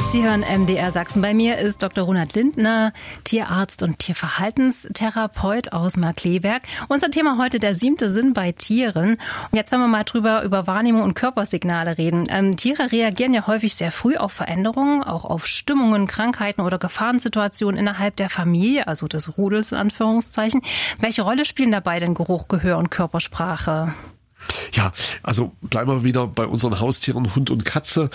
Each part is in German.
Sie hören MDR Sachsen. Bei mir ist Dr. Ronald Lindner, Tierarzt und Tierverhaltenstherapeut aus Markkleeberg. Unser Thema heute der 7. Sinn bei Tieren. Und jetzt wollen wir mal über Wahrnehmung und Körpersignale reden. Tiere reagieren ja häufig sehr früh auf Veränderungen, auch auf Stimmungen, Krankheiten oder Gefahrensituationen innerhalb der Familie, also des Rudels in Anführungszeichen. Welche Rolle spielen dabei denn Geruch, Gehör und Körpersprache? Ja, also bleiben wir wieder bei unseren Haustieren, Hund und Katze.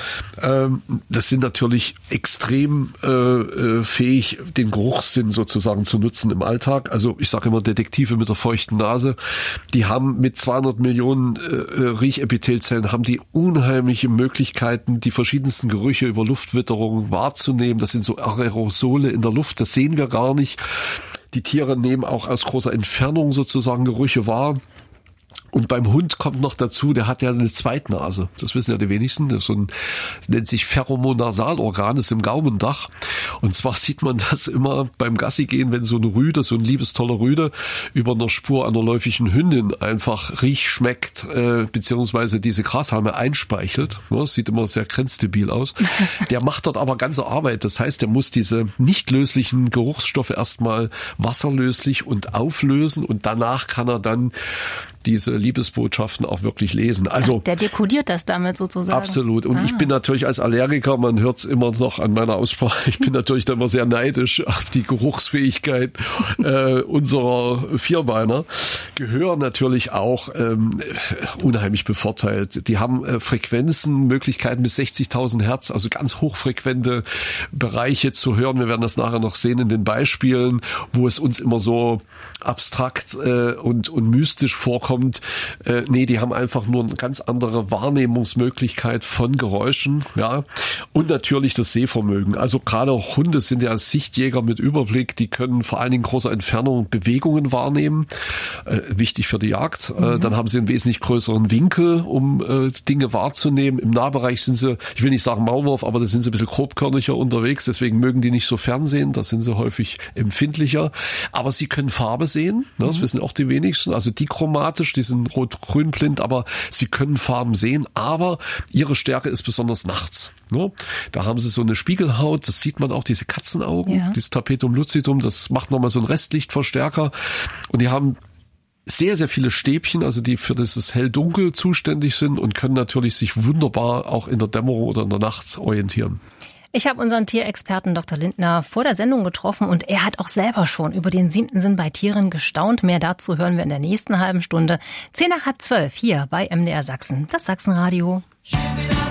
Das sind natürlich extrem fähig, den Geruchssinn sozusagen zu nutzen im Alltag. Also ich sage immer Detektive mit der feuchten Nase. Die haben mit 200 Millionen Riechepithelzellen haben die unheimliche Möglichkeiten, die verschiedensten Gerüche über Luftwitterung wahrzunehmen. Das sind so Aerosole in der Luft, das sehen wir gar nicht. Die Tiere nehmen auch aus großer Entfernung sozusagen Gerüche wahr. Und beim Hund kommt noch dazu, der hat ja eine Zweitnase. Das wissen ja die wenigsten. Das nennt sich Pheromonasalorgan, ist im Gaumendach. Und zwar sieht man das immer beim Gassigehen, wenn so eine Rüde, so ein liebestoller Rüde über einer Spur einer läufigen Hündin einfach schmeckt, beziehungsweise diese Grashalme einspeichelt. Das sieht immer sehr grenzdebil aus. Der macht dort aber ganze Arbeit. Das heißt, der muss diese nicht löslichen Geruchsstoffe erstmal wasserlöslich und auflösen und danach kann er dann diese Liebesbotschaften auch wirklich lesen. Also der dekodiert das damit sozusagen. Absolut. Und ich bin natürlich als Allergiker, man hört es immer noch an meiner Aussprache, ich bin natürlich dann immer sehr neidisch auf die Geruchsfähigkeit unserer Vierbeiner. Gehör natürlich auch unheimlich bevorteilt. Die haben Frequenzen, Möglichkeiten bis 60.000 Hertz, also ganz hochfrequente Bereiche zu hören. Wir werden das nachher noch sehen in den Beispielen, wo es uns immer so abstrakt und mystisch vorkommt. Die haben einfach nur eine ganz andere Wahrnehmungsmöglichkeit von Geräuschen, ja. Und natürlich das Sehvermögen. Also gerade Hunde sind ja Sichtjäger mit Überblick, die können vor allen Dingen großer Entfernung Bewegungen wahrnehmen. Wichtig für die Jagd. Dann haben sie einen wesentlich größeren Winkel, um Dinge wahrzunehmen. Im Nahbereich sind sie, ich will nicht sagen Maulwurf, aber da sind sie ein bisschen grobkörniger unterwegs, deswegen mögen die nicht so fernsehen, da sind sie häufig empfindlicher. Aber sie können Farbe sehen, das wissen auch die wenigsten, also dichromatisch, die sind rot-grün blind, aber sie können Farben sehen, aber ihre Stärke ist besonders nachts. Ne? Da haben sie so eine Spiegelhaut, das sieht man auch, diese Katzenaugen, dieses Tapetum lucidum, das macht nochmal so einen Restlichtverstärker und die haben sehr, sehr viele Stäbchen, also die für dieses Hell-Dunkel zuständig sind und können natürlich sich wunderbar auch in der Dämmerung oder in der Nacht orientieren. Ich habe unseren Tierexperten Dr. Lindner vor der Sendung getroffen und er hat auch selber schon über den 7. Sinn bei Tieren gestaunt. Mehr dazu hören wir in der nächsten halben Stunde. 10:10 hier bei MDR Sachsen, das Sachsenradio.